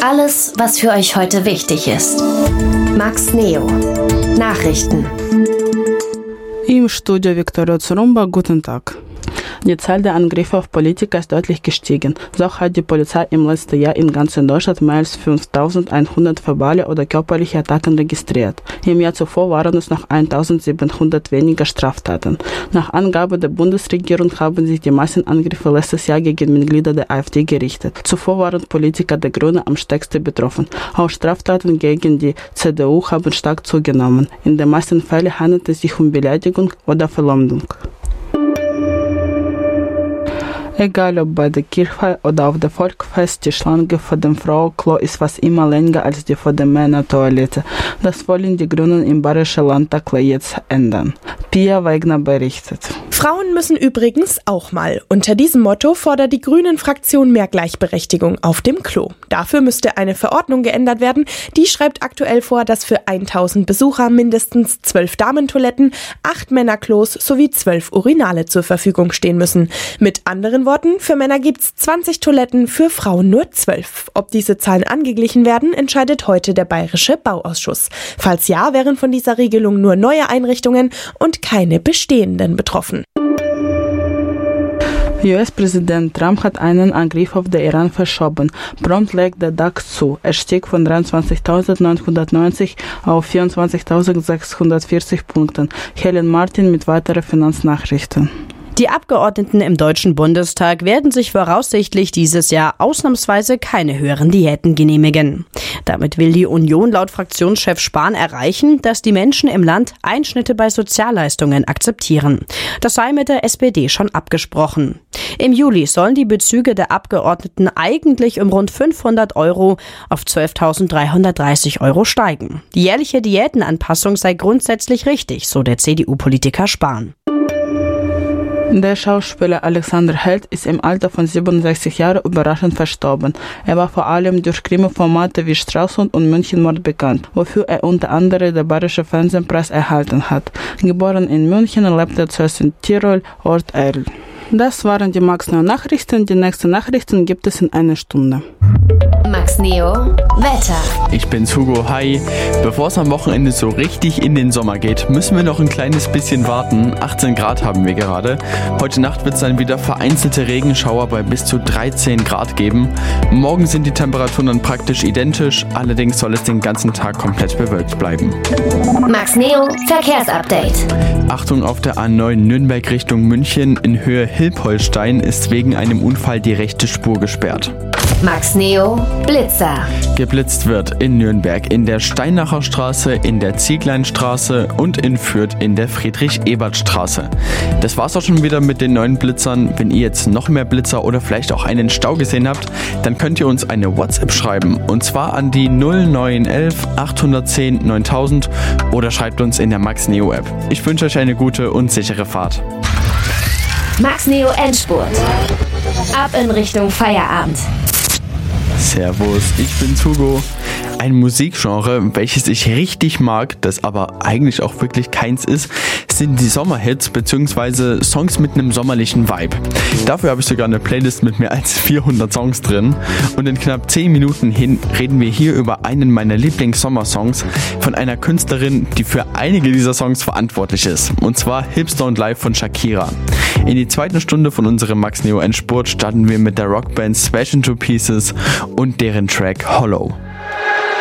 Alles, was für euch heute wichtig ist. Max Neo. Nachrichten. Im Studio Viktoria Zurumba, guten Tag. Die Zahl der Angriffe auf Politiker ist deutlich gestiegen. So hat die Polizei im letzten Jahr in ganz Deutschland mehr als 5.100 verbale oder körperliche Attacken registriert. Im Jahr zuvor waren es noch 1.700 weniger Straftaten. Nach Angabe der Bundesregierung haben sich die Massenangriffe letztes Jahr gegen Mitglieder der AfD gerichtet. Zuvor waren Politiker der Grünen am stärksten betroffen. Auch Straftaten gegen die CDU haben stark zugenommen. In den meisten Fällen handelt es sich um Beleidigung oder Verleumdung. Egal ob bei der Kirche oder auf der Volksfest, die Schlange vor dem Frauenklo ist fast immer länger als die vor der Männertoilette. Das wollen die Grünen im Bayerischen Landtag jetzt ändern. Pia Wegner berichtet. Frauen müssen übrigens auch mal. Unter diesem Motto fordert die Grünen-Fraktion mehr Gleichberechtigung auf dem Klo. Dafür müsste eine Verordnung geändert werden. Die schreibt aktuell vor, dass für 1000 Besucher mindestens 12 Damentoiletten, 8 Männerklos sowie 12 Urinale zur Verfügung stehen müssen. Mit anderen Worten, für Männer gibt's 20 Toiletten, für Frauen nur 12. Ob diese Zahlen angeglichen werden, entscheidet heute der Bayerische Bauausschuss. Falls ja, wären von dieser Regelung nur neue Einrichtungen und keine bestehenden betroffen. US-Präsident Trump hat einen Angriff auf den Iran verschoben. Prompt legt der DAX zu. Er stieg von 23.990 auf 24.640 Punkten. Helen Martin mit weiteren Finanznachrichten. Die Abgeordneten im Deutschen Bundestag werden sich voraussichtlich dieses Jahr ausnahmsweise keine höheren Diäten genehmigen. Damit will die Union laut Fraktionschef Spahn erreichen, dass die Menschen im Land Einschnitte bei Sozialleistungen akzeptieren. Das sei mit der SPD schon abgesprochen. Im Juli sollen die Bezüge der Abgeordneten eigentlich um rund 500 € auf 12.330 € steigen. Die jährliche Diätenanpassung sei grundsätzlich richtig, so der CDU-Politiker Spahn. Der Schauspieler Alexander Held ist im Alter von 67 Jahren überraschend verstorben. Er war vor allem durch Krimi-Formate wie Stralsund und Münchenmord bekannt, wofür er unter anderem den Bayerischen Fernsehpreis erhalten hat. Geboren in München, lebte er zuerst in Tirol, Ort Erl. Das waren die Max Neo Nachrichten. Die nächsten Nachrichten gibt es in einer Stunde. Max Neo Wetter. Ich bin's Hugo, hi. Bevor es am Wochenende so richtig in den Sommer geht, müssen wir noch ein kleines bisschen warten. 18 Grad haben wir gerade. Heute Nacht wird es dann wieder vereinzelte Regenschauer bei bis zu 13 Grad geben. Morgen sind die Temperaturen dann praktisch identisch, allerdings soll es den ganzen Tag komplett bewölkt bleiben. Max Neo Verkehrsupdate. Achtung, auf der A9 Nürnberg Richtung München in Höhe Hilpoltstein ist wegen einem Unfall die rechte Spur gesperrt. Max Neo Blitzer. Geblitzt wird in Nürnberg in der Steinacher Straße, in der Ziegleinstraße und in Fürth in der Friedrich-Ebert-Straße. Das war's auch schon wieder mit den neuen Blitzern. Wenn ihr jetzt noch mehr Blitzer oder vielleicht auch einen Stau gesehen habt, dann könnt ihr uns eine WhatsApp schreiben. Und zwar an die 0911 810 9000 oder schreibt uns in der Max Neo App. Ich wünsche euch eine gute und sichere Fahrt. Max Neo Endspurt. Ab in Richtung Feierabend. Servus, ich bin's Hugo. Ein Musikgenre, welches ich richtig mag, das aber eigentlich auch wirklich keins ist, sind die Sommerhits bzw. Songs mit einem sommerlichen Vibe. Dafür habe ich sogar eine Playlist mit mehr als 400 Songs drin und in knapp 10 Minuten reden wir hier über einen meiner Lieblings-Sommersongs von einer Künstlerin, die für einige dieser Songs verantwortlich ist, und zwar Hips Don't Lie von Shakira. In die zweite Stunde von unserem Max Neo Endspurt starten wir mit der Rockband Smash Into Pieces und deren Track Hollow.